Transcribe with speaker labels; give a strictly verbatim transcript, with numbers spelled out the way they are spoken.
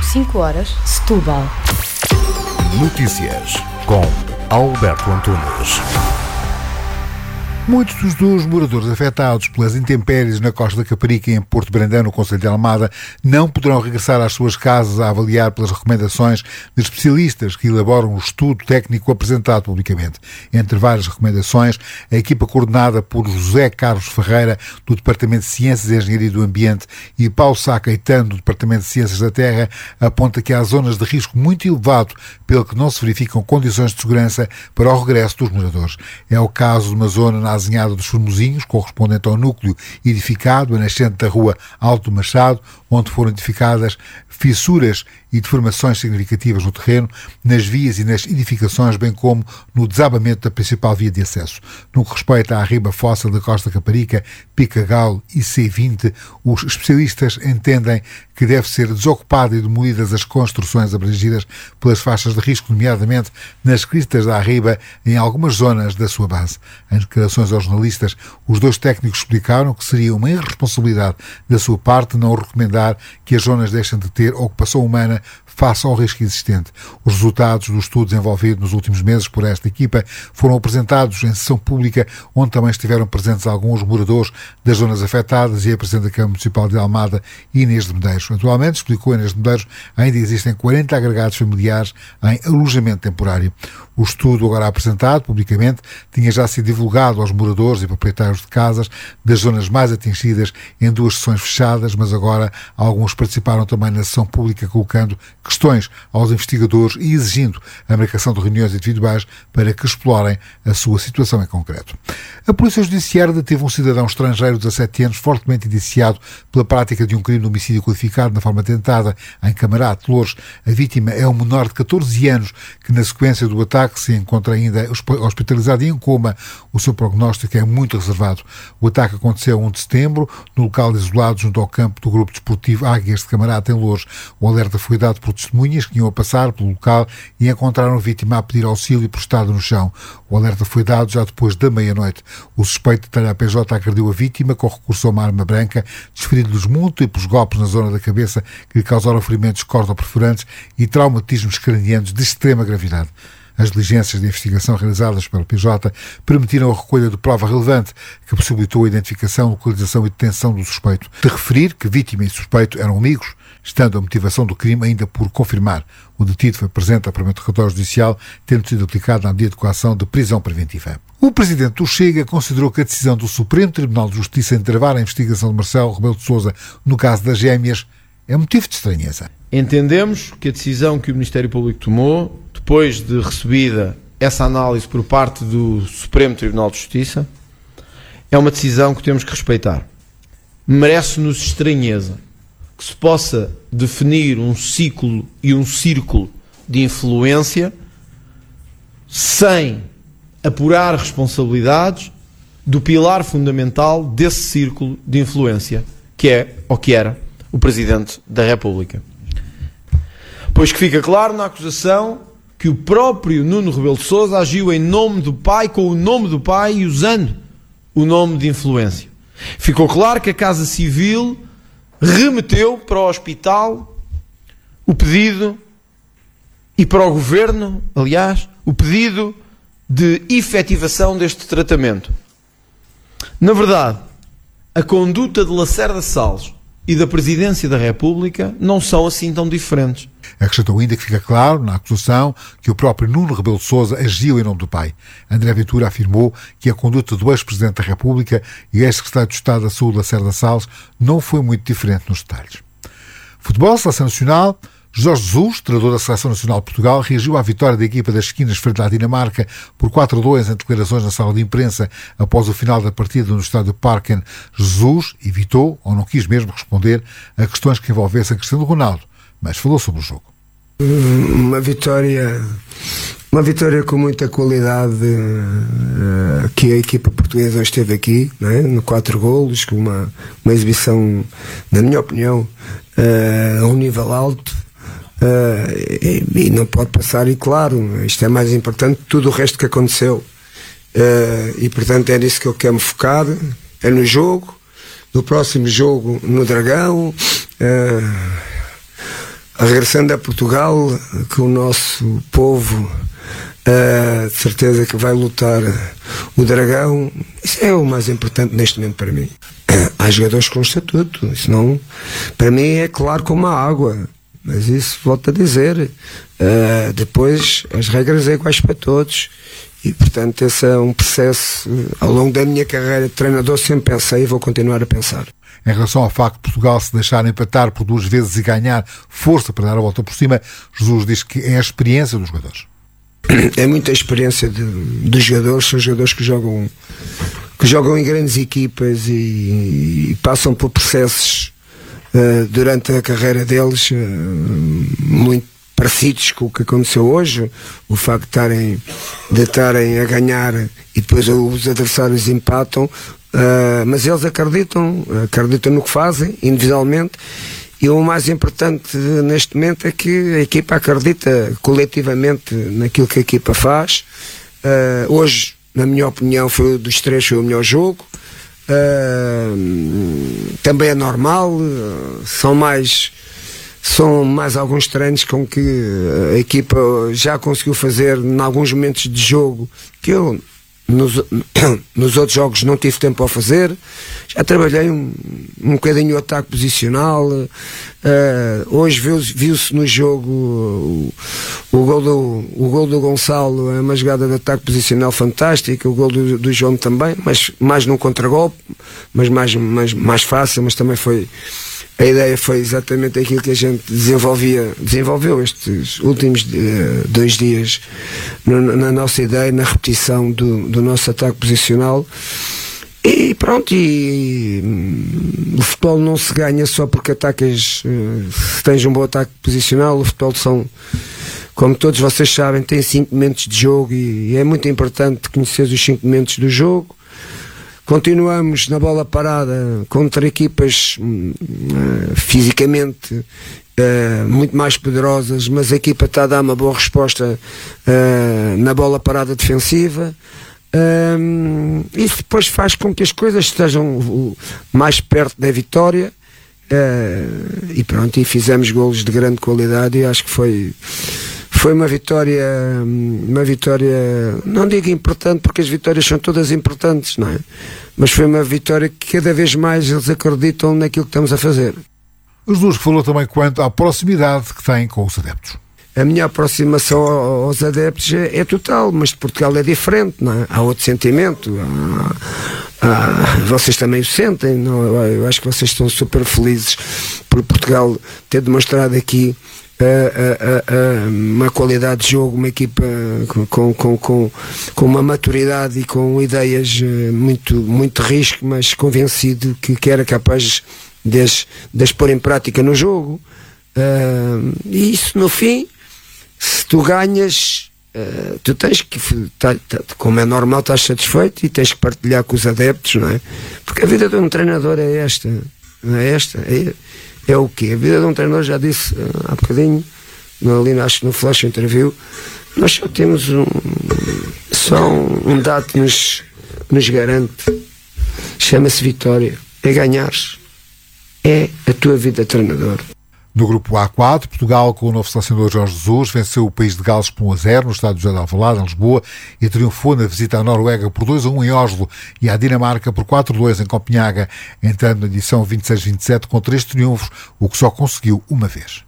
Speaker 1: cinco horas, Setúbal.
Speaker 2: Notícias com Alberto Antunes. Muitos dos moradores afetados pelas intempéries na Costa da Caparica e em Porto Brandão, no concelho de Almada, não poderão regressar às suas casas a avaliar pelas recomendações de especialistas que elaboram o estudo técnico apresentado publicamente. Entre várias recomendações, a equipa coordenada por José Carlos Ferreira, do Departamento de Ciências e Engenharia do Ambiente, e Paulo Sá Caetano, do Departamento de Ciências da Terra, aponta que há zonas de risco muito elevado pelo que não se verificam condições de segurança para o regresso dos moradores. É o caso de uma zona na Azinhada dos Formosinhos, correspondente ao núcleo edificado, a nascente da rua Alto Machado, onde foram identificadas fissuras e deformações significativas no terreno, nas vias e nas edificações, bem como no desabamento da principal via de acesso. No que respeita à riba fóssil da Costa da Caparica, Pica-Galo e C vinte, os especialistas entendem que deve ser desocupada e demolidas as construções abrangidas pelas faixas de risco, nomeadamente nas cristas da Arriba, em algumas zonas da sua base. Em declarações aos jornalistas, os dois técnicos explicaram que seria uma irresponsabilidade da sua parte não recomendar que as zonas deixem de ter ocupação humana face ao risco existente. Os resultados do estudo desenvolvido nos últimos meses por esta equipa foram apresentados em sessão pública, onde também estiveram presentes alguns moradores das zonas afetadas e a Presidente da Câmara Municipal de Almada, Inês de Medeiros. Atualmente, explicou Inês de Medeiros, ainda existem quarenta agregados familiares em alojamento temporário. O estudo agora apresentado publicamente tinha já sido divulgado aos moradores e proprietários de casas das zonas mais atingidas em duas sessões fechadas, mas agora alguns participaram também na sessão pública colocando questões aos investigadores e exigindo a marcação de reuniões individuais para que explorem a sua situação em concreto. A Polícia Judiciária deteve um cidadão estrangeiro de dezassete anos fortemente indiciado pela prática de um crime de homicídio qualificado na forma tentada em Camarate, Loures. A vítima é um menor de catorze anos que, na sequência do ataque, se encontra ainda hospitalizado e em coma. O seu prognóstico é muito reservado. O ataque aconteceu a um de setembro, no local isolado junto ao campo do Grupo Desportivo Águias de Camarate, em Loures. O alerta foi dado por testemunhas que iam a passar pelo local e encontraram a vítima a pedir auxílio prostrado no chão. O alerta foi dado já depois da meia-noite. O suspeito de talha P J agrediu a vítima com recurso a uma arma branca, desferindo-lhes múltiplos golpes na zona da cabeça que lhe causaram ferimentos corto-perfurantes e traumatismos cranianos de extrema gravidade. As diligências de investigação realizadas pela P J permitiram a recolha de prova relevante que possibilitou a identificação, localização e detenção do suspeito. De referir que vítima e suspeito eram amigos, estando a motivação do crime ainda por confirmar. O detido foi presente ao primeiro interrogatório judicial, tendo sido aplicado na medida de coação de prisão preventiva. O presidente do Chega considerou que a decisão do Supremo Tribunal de Justiça em travar a investigação de Marcelo Rebelo de Sousa no caso das gêmeas é motivo de estranheza.
Speaker 3: Entendemos que a decisão que o Ministério Público tomou, depois de recebida essa análise por parte do Supremo Tribunal de Justiça, é uma decisão que temos que respeitar. Merece-nos estranheza que se possa definir um ciclo e um círculo de influência sem apurar responsabilidades do pilar fundamental desse círculo de influência, que é, ou que era, o Presidente da República. Pois que fica claro na acusação que o próprio Nuno Rebelo de Sousa agiu em nome do pai, com o nome do pai e usando o nome de influência. Ficou claro que a Casa Civil remeteu para o hospital o pedido, e para o Governo, aliás, o pedido de efetivação deste tratamento. Na verdade, a conduta de Lacerda Salles e da Presidência da República não são assim tão diferentes.
Speaker 2: Acrescentou ainda que fica claro, na acusação, que o próprio Nuno Rebelo de Sousa agiu em nome do pai. André Ventura afirmou que a conduta do ex-Presidente da República e ex-Secretário de Estado da Saúde, Lacerda Salles, não foi muito diferente nos detalhes. Futebol, Seleção Nacional. Jorge Jesus, treinador da Seleção Nacional de Portugal, reagiu à vitória da equipa das esquinas frente à Dinamarca por quatro a dois em declarações na sala de imprensa após o final da partida no estádio Parken. Jesus evitou, ou não quis mesmo responder, a questões que envolvessem Cristiano Ronaldo, mas falou sobre o jogo.
Speaker 4: Uma vitória, uma vitória com muita qualidade uh, que a equipa portuguesa esteve aqui, não é? No quatro golos, com uma, uma exibição, na minha opinião, uh, a um nível alto. Uh, e, e não pode passar, e claro, isto é mais importante que tudo o resto que aconteceu, uh, e portanto é nisso que eu quero me focar, é no jogo, no próximo jogo no Dragão. uh, regressando a Portugal, que o nosso povo uh, de certeza que vai lutar o Dragão. Isso é o mais importante neste momento para mim. Há jogadores com estatuto, isso não, para mim é claro como a água, mas isso volto a dizer, uh, depois as regras é iguais para todos. E, portanto, esse é um processo, ao longo da minha carreira de treinador, sempre pensei e vou continuar a pensar.
Speaker 2: Em relação ao facto de Portugal se deixar empatar por duas vezes e ganhar força para dar a volta por cima, Jesus diz que é a experiência dos jogadores.
Speaker 4: É muita experiência de, dos jogadores, são jogadores que jogam, que jogam em grandes equipas e, e passam por processos uh, durante a carreira deles uh, muito parecidos com o que aconteceu hoje, o facto de estarem, de estarem a ganhar e depois os adversários empatam, uh, mas eles acreditam, acreditam no que fazem, individualmente, e o mais importante neste momento é que a equipa acredita coletivamente naquilo que a equipa faz. Uh, hoje, na minha opinião, foi dos três foi o melhor jogo. Uh, também é normal, uh, são mais São mais alguns treinos com que a equipa já conseguiu fazer em alguns momentos de jogo que eu nos, nos outros jogos não tive tempo a fazer. Já trabalhei um, um bocadinho o ataque posicional. Uh, hoje viu-se, viu-se no jogo o, o, gol do, o gol do Gonçalo, é uma jogada de ataque posicional fantástica, o gol do, do João também, mas mais num contragolpe, mas mais, mais, mais fácil, mas também foi. A ideia foi exatamente aquilo que a gente desenvolvia, desenvolveu estes últimos uh, dois dias no, na nossa ideia, na repetição do, do nosso ataque posicional. E pronto, e, e o futebol não se ganha só porque atacas, uh, se tens um bom ataque posicional. O futebol são, como todos vocês sabem, tem cinco momentos de jogo e, e é muito importante conhecer os cinco momentos do jogo. Continuamos na bola parada contra equipas uh, fisicamente uh, muito mais poderosas, mas a equipa está a dar uma boa resposta uh, na bola parada defensiva. Uh, isso depois faz com que as coisas estejam uh, mais perto da vitória. Uh, e pronto, e fizemos golos de grande qualidade e acho que foi... Foi uma vitória, uma vitória, não digo importante porque as vitórias são todas importantes, não é? Mas foi uma vitória que cada vez mais eles acreditam naquilo que estamos a fazer.
Speaker 2: Jesus falou também quanto à proximidade que tem com os adeptos.
Speaker 4: A minha aproximação aos adeptos é, é total, mas de Portugal é diferente, não é? Há outro sentimento, há, há, vocês também o sentem, não? Eu acho que vocês estão super felizes por Portugal ter demonstrado aqui Uh, uh, uh, uh, uma qualidade de jogo, uma equipa com, com, com, com uma maturidade e com ideias uh, muito, muito risco, mas convencido que, que era capaz de as, de as pôr em prática no jogo. Uh, e isso no fim, se tu ganhas, uh, tu tens que, tá, tá, como é normal, estás satisfeito e tens que partilhar com os adeptos, não é? Porque a vida de um treinador é esta, não é esta? É, É o quê? A vida de um treinador, já disse uh, há bocadinho, no, ali acho que no Flash Interview, nós só temos um, só um, um dado que nos, nos garante, chama-se vitória, é ganhares, é a tua vida de treinador.
Speaker 2: No grupo A quatro, Portugal, com o novo selecionador Jorge Jesus, venceu o país de Gales por um a zero no estádio José de Alvalade, em Lisboa, e triunfou na visita à Noruega por dois a um em Oslo e à Dinamarca por quatro a dois em Copenhaga, entrando na edição vinte e seis vinte e sete com três triunfos, o que só conseguiu uma vez.